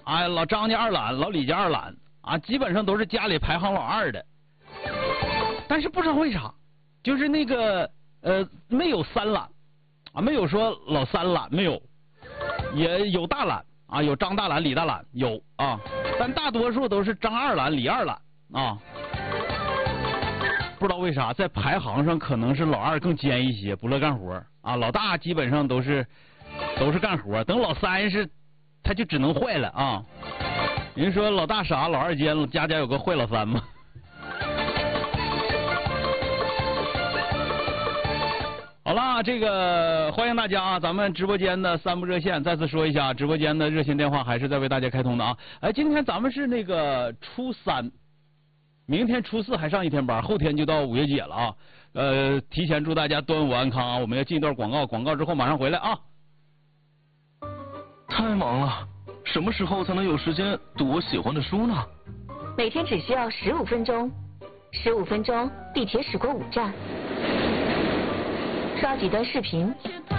啊，老张家二懒，老李家二懒啊，基本上都是家里排行老二的。但是不知道为啥，就是那个没有三懒啊，没有说老三懒，没有，也有大懒啊，有张大懒、李大懒有啊，但大多数都是张二懒、李二懒啊。不知道为啥，在排行上可能是老二更尖一些，不乐干活啊。老大基本上都是干活，等老三是他就只能坏了啊。人说老大傻，老二尖，家家有个坏老三嘛。好啦，这个欢迎大家啊！咱们直播间的3部热线，再次说一下，直播间的热线电话还是在为大家开通的啊。哎，今天咱们是那个初3。明天初4还上一天班，后天就到5月节了啊！提前祝大家端午安康啊！我们要进一段广告，广告之后马上回来啊！ 太忙了，什么时候才能有时间读我喜欢的书呢？ 每天只需要15分钟，15分钟地铁驶过5站，刷几段视频，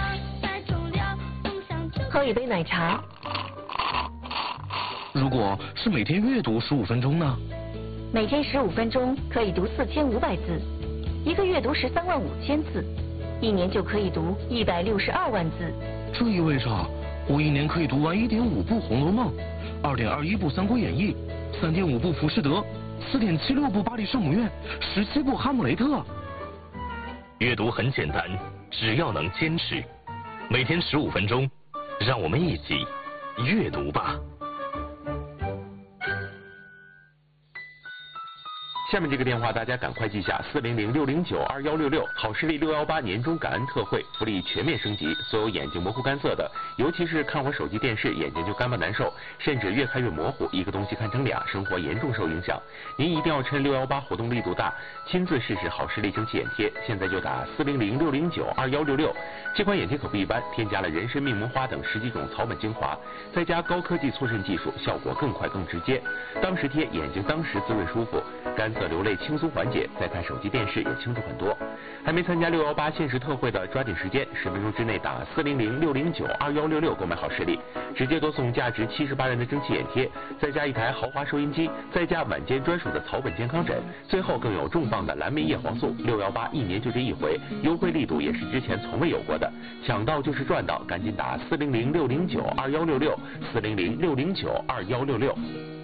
喝一杯奶茶。 如果是每天阅读15分钟呢？ 每天15分钟可以读4500字，一个月读13万5千字，一年就可以读162万字。 这意味着我一年可以读完1.5部《红楼梦》，2.21部《三国演义》，3.5部《浮士德》，4.76部《巴黎圣母院》，17部《哈姆雷特》。 阅读很简单，只要能坚持，每天15分钟，让我们一起阅读吧。 下面这个电话大家赶快记下：400-609-2166，好视力618年终感恩特惠，福利全面升级，所有眼睛模糊干涩的，尤其是看会手机电视眼睛就干巴难受，甚至越看越模糊，一个东西看成俩，生活严重受影响。您一定要趁618活动力度大，亲自试试好视力蒸汽眼贴，现在就打400-609-2166。这款眼贴可不一般，添加了人参、命魔花等10几种草本精华，再加高科技促渗技术，效果更快更直接。当时贴，眼睛当时滋润舒服，干涩流泪轻松缓解，再看手机电视也清楚很多。还没参加618限时特惠的，抓紧时间，10分钟之内打400-609-2166购买好视力，直接多送价值78元的蒸汽眼贴，再加一台豪华收音机，再加晚间专属的草本健康枕，最后更有重磅的蓝莓叶黄素。618一年就这一回，优惠力度也是之前从未有过的，抢到就是赚到，赶紧打400-609-2166，400-609-2166。